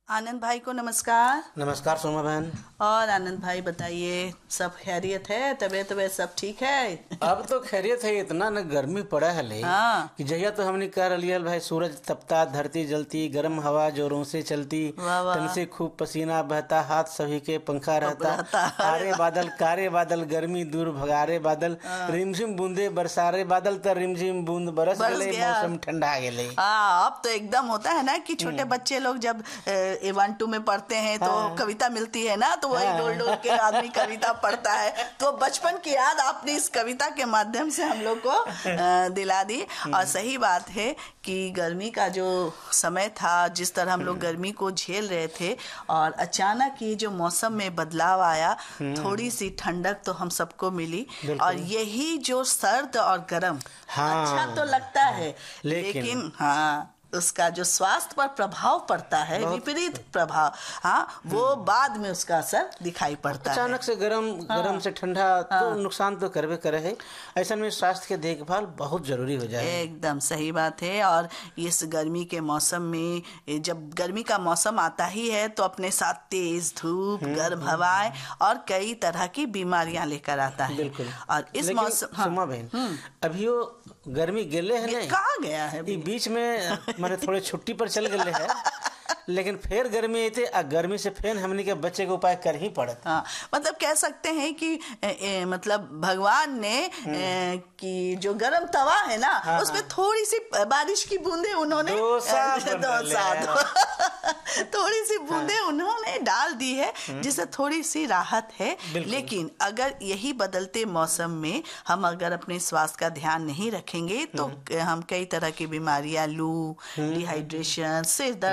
आनंद भाई को नमस्कार। नमस्कार सोमा बहन। और आनंद भाई बताइए, सब खैरियत है? तबीयत तबीयत सब ठीक है? अब तो खैरियत है। इतना न गर्मी पड़ा है ले हाँ। कि जहिया तो हमने कह रही भाई, सूरज तपता, धरती जलती, गर्म हवा जोरों से चलती, वाह वाह। तन से खूब पसीना बहता, हाथ सभी के पंखा रहता। कारे बादल गर्मी दूर भगारे बादल, रिमझिम बूंदे बरसारे बादल, तर रिमझिम बूंद बरस गए, मौसम ठंडा गेले। अब तो एकदम होता है ना कि छोटे बच्चे लोग जब 1-2 में पढ़ते हैं तो कविता मिलती है ना, तो वही डोल डोल के आदमी कविता पढ़ता है। तो बचपन की याद आपने इस कविता के माध्यम से हम लोग को दिला दी। और सही बात है कि गर्मी का जो समय था, जिस तरह हम लोग गर्मी को झेल रहे थे, और अचानक ये जो मौसम में बदलाव आया, थोड़ी सी ठंडक तो हम सबको मिली। और यही जो सर्द और गर्म अच्छा तो लगता है, लेकिन हाँ, उसका जो स्वास्थ्य पर प्रभाव पड़ता है, विपरीत प्रभाव, हाँ, वो बाद में उसका असर दिखाई पड़ता है। अचानक से गरम से ठंडा तो नुकसान तो करबे करे है। ऐसा में स्वास्थ्य के देखभाल बहुत जरूरी हो जाए। एकदम सही बात है। और इस गर्मी के मौसम में, जब गर्मी का मौसम आता ही है तो अपने साथ तेज धूप, गर्म हवाएं और कई तरह की बीमारियां लेकर आता है। बिल्कुल। और इस मौसम, सुमा बहन, अभी वो गर्मी गेले है नहीं, कहाँ गया है? बीच में मैंने थोड़े छुट्टी पर चल गए है, लेकिन फिर गर्मी आई थी। गर्मी से फिर हमने के बच्चे के उपाय कर ही पड़त। हाँ, मतलब कह सकते हैं कि मतलब भगवान ने कि जो गरम तवा है ना, उसमें थोड़ी सी बारिश की बूंदे उन्होंने थोड़ी सी बूंदे उन्होंने डाल दी है, जिससे थोड़ी सी राहत है। लेकिन अगर यही बदलते मौसम में हम अगर अपने स्वास्थ्य का ध्यान नहीं रखेंगे तो हम कई तरह की बीमारियां, लू, डिहाइड्रेशन, सिर दर्द